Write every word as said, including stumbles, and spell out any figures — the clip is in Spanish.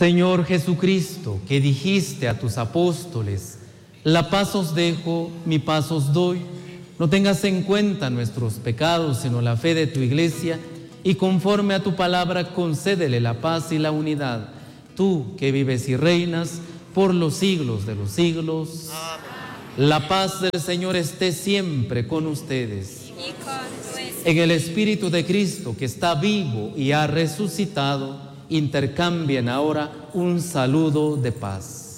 Señor Jesucristo, que dijiste a tus apóstoles, la paz os dejo, mi paz os doy, no tengas en cuenta nuestros pecados, sino la fe de tu Iglesia, y conforme a tu palabra concédele la paz y la unidad. Tú que vives y reinas por los siglos de los siglos. Amén. La paz del Señor esté siempre con ustedes. Y con tu espíritu. En el Espíritu de Cristo, que está vivo y ha resucitado, intercambien ahora un saludo de paz.